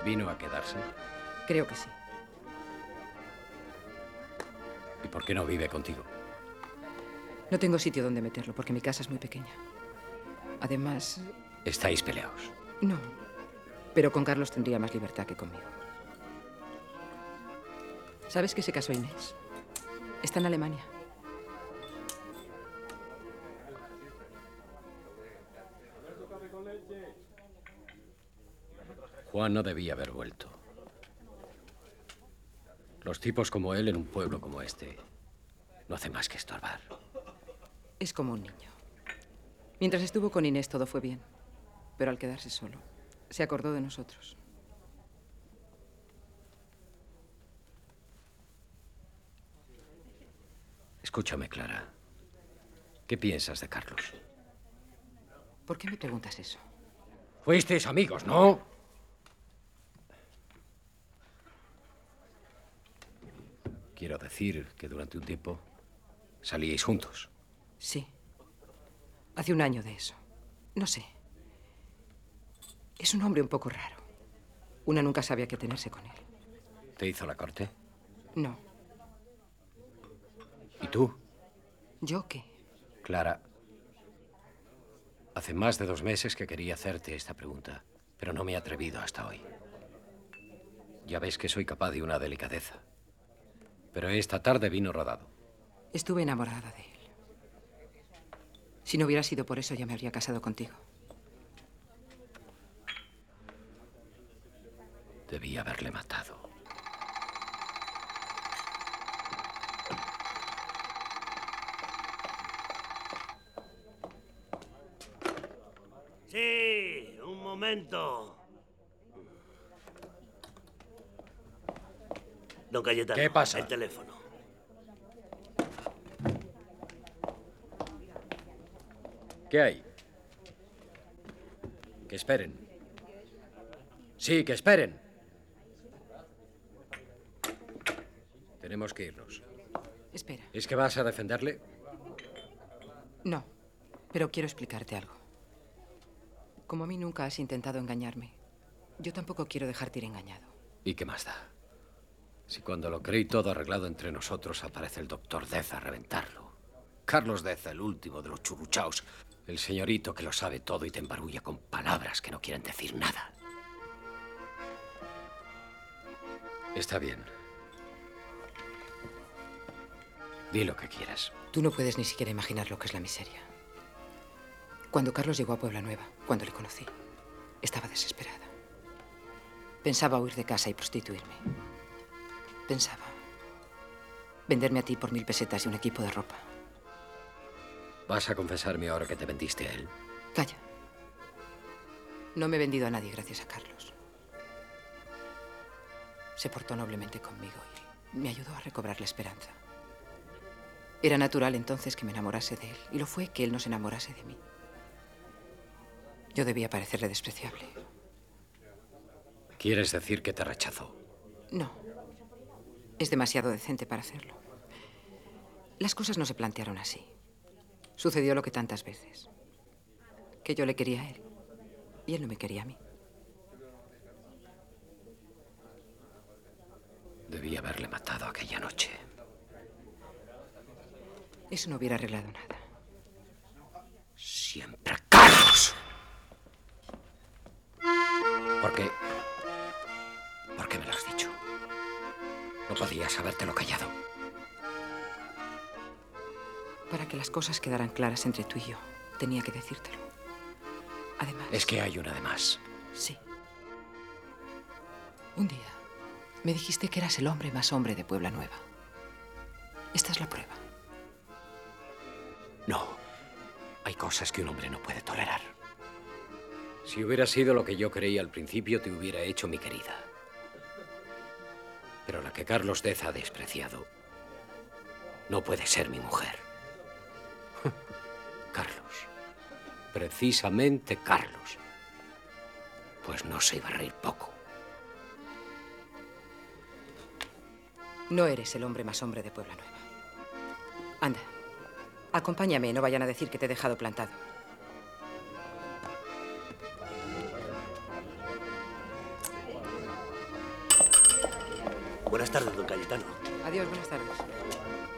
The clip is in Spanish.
¿Vino a quedarse? Creo que sí. ¿Y por qué no vive contigo? No tengo sitio donde meterlo porque mi casa es muy pequeña. Además... ¿Estáis peleados? No, pero con Carlos tendría más libertad que conmigo. ¿Sabes que se casó Inés? Está en Alemania. Juan no debía haber vuelto. Los tipos como él en un pueblo como este no hace más que estorbar. Es como un niño. Mientras estuvo con Inés todo fue bien, pero al quedarse solo, se acordó de nosotros. Escúchame, Clara. ¿Qué piensas de Carlos? ¿Por qué me preguntas eso? Fuisteis amigos, ¿no? Quiero decir que durante un tiempo salíais juntos. Sí. Hace un año de eso. No sé. Es un hombre un poco raro. Una nunca sabe a qué tenerse con él. ¿Te hizo la corte? No. ¿Y tú? ¿Yo qué? Clara, hace más de 2 meses que quería hacerte esta pregunta, pero no me he atrevido hasta hoy. Ya ves que soy capaz de una delicadeza. Pero esta tarde vino rodado. Estuve enamorada de él. Si no hubiera sido por eso, ya me habría casado contigo. Debí haberle matado. Sí, un momento. Don Cayetano. ¿Qué pasa? El teléfono. ¿Qué hay? Que esperen. Sí, que esperen. Tenemos que irnos. Espera. ¿Es que vas a defenderle? No, pero quiero explicarte algo. Como a mí nunca has intentado engañarme, yo tampoco quiero dejarte ir engañado. ¿Y qué más da? Si cuando lo creí todo arreglado entre nosotros aparece el doctor Deza a reventarlo. Carlos Deza, el último de los churruchaos. El señorito que lo sabe todo y te embarulla con palabras que no quieren decir nada. Está bien. Di lo que quieras. Tú no puedes ni siquiera imaginar lo que es la miseria. Cuando Carlos llegó a Puebla Nueva, cuando le conocí, estaba desesperada. Pensaba huir de casa y prostituirme. Pensaba venderme a ti por 1000 pesetas y un equipo de ropa. ¿Vas a confesarme ahora que te vendiste a él? Calla. No me he vendido a nadie gracias a Carlos. Se portó noblemente conmigo y me ayudó a recobrar la esperanza. Era natural entonces que me enamorase de él, y lo fue que él no se enamorase de mí. Yo debía parecerle despreciable. ¿Quieres decir que te rechazó? No. Es demasiado decente para hacerlo. Las cosas no se plantearon así. Sucedió lo que tantas veces. Que yo le quería a él y él no me quería a mí. Debí haberle matado aquella noche. Eso no hubiera arreglado nada. Siempre Carlos. ¿Por qué? ¿Por qué me lo has dicho? No podías habértelo callado. Para que las cosas quedaran claras entre tú y yo, tenía que decírtelo. Además... Es que hay una de más. Sí. Un día me dijiste que eras el hombre más hombre de Puebla Nueva. Esta es la prueba. No. Hay cosas que un hombre no puede tolerar. Si hubiera sido lo que yo creía al principio, te hubiera hecho mi querida. Pero la que Carlos Deza ha despreciado no puede ser mi mujer. Carlos. Precisamente Carlos. Pues no se iba a reír poco. No eres el hombre más hombre de Puebla Nueva. Anda, acompáñame, no vayan a decir que te he dejado plantado. Buenas tardes, don Cayetano. Adiós, buenas tardes.